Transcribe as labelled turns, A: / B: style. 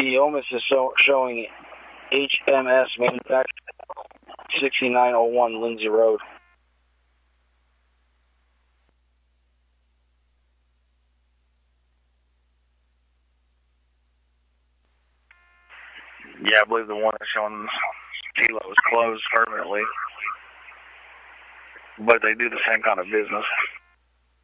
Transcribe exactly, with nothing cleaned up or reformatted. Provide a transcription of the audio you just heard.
A: The O M S is show, showing H M S Manufacturing, sixty-nine oh one Lindsay Road.
B: Yeah, I believe the one that's showing Tilo is closed permanently, but they do the same kind of business.